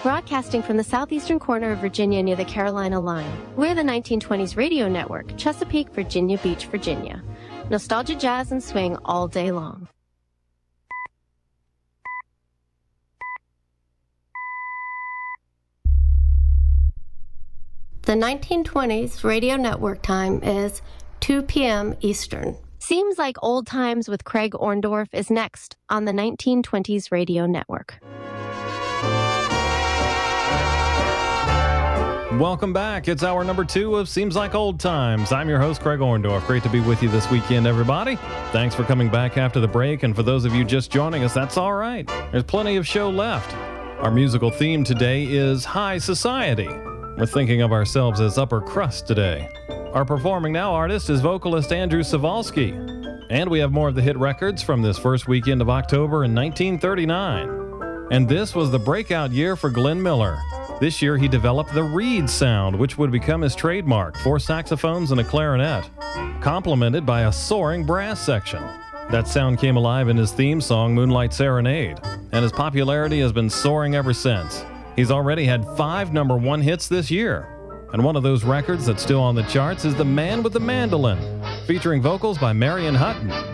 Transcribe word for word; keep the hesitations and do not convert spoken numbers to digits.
Broadcasting from the southeastern corner of Virginia near the Carolina line, we're the nineteen twenties Radio Network, Chesapeake, Virginia Beach, Virginia. Nostalgia, jazz, and swing all day long. The nineteen twenties Radio Network time is two p.m. Eastern. Seems Like Old Times with Craig Orndorff is next on the nineteen twenties Radio Network. Welcome back. It's hour number two of Seems Like Old Times. I'm your host, Craig Orndorff. Great to be with you this weekend, everybody. Thanks for coming back after the break, and for those of you just joining us, that's all right. There's plenty of show left. Our musical theme today is High Society. We're thinking of ourselves as upper crust today. Our performing now artist is vocalist Andrew Cywalski. And we have more of the hit records from this first weekend of October in nineteen thirty-nine. And this was the breakout year for Glenn Miller. This year, he developed the reed sound, which would become his trademark, four saxophones and a clarinet, complemented by a soaring brass section. That sound came alive in his theme song, Moonlight Serenade, and his popularity has been soaring ever since. He's already had five number one hits this year, and one of those records that's still on the charts is The Man with the Mandolin, featuring vocals by Marion Hutton.